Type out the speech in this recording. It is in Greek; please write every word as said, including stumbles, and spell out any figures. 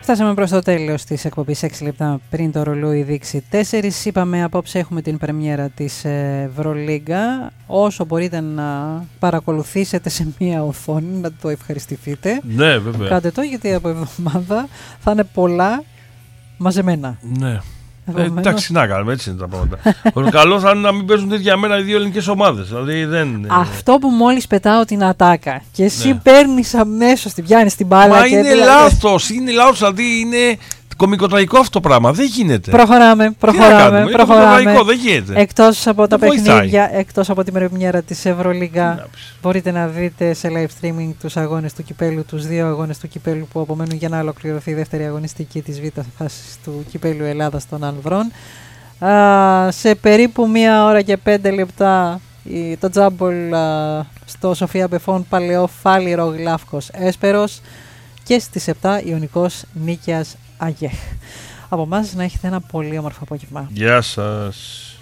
Φτάσαμε προς το τέλος της εκπομπής, έξι λεπτά πριν το ρολόι δείξει τέσσερις. Είπαμε απόψε έχουμε την πρεμιέρα της Ευρωλίγκα. Όσο μπορείτε να παρακολουθήσετε σε μία οθόνη, να το ευχαριστηθείτε. Ναι, βέβαια. Κάντε το, γιατί από εβδομάδα θα είναι πολλά μαζεμένα. Ναι. Ε, εντάξει, να κάνουμε, έτσι είναι τα πράγματα. Το καλό θα είναι να μην παίζουν τέτοια μέρα οι δύο ελληνικές ομάδες. Δηλαδή δεν... Αυτό που μόλις πετάω την ατάκα και εσύ ναι. παίρνεις αμέσως, την πιάνεις την μπάλα. Μα και είναι λάθος, είναι λάθος, δηλαδή είναι κωμικοτραγικό αυτό το πράγμα. Δεν γίνεται. Προχωράμε, προχωράμε. προχωράμε. Είναι δεν γίνεται. Εκτός από τα δεν παιχνίδια, εκτός από την πρεμιέρα της Ευρωλίγκα, μπορείτε να δείτε σε live streaming τους αγώνες του κυπέλου, τους δύο αγώνες του κυπέλου που απομένουν για να ολοκληρωθεί η δεύτερη αγωνιστική της Β' φάσης του κυπέλου Ελλάδας των Ανδρών. Α, σε περίπου μία ώρα και πέντε λεπτά το τζάμπολ στο Σοφία Μπεφών Παλαιό Φάληρο Γλάφκος Έσπερος και στις επτά Ιωνικός Νίκαιας Αγέχ. Από εμάς να έχετε ένα πολύ όμορφο απόγευμα. Γεια σας.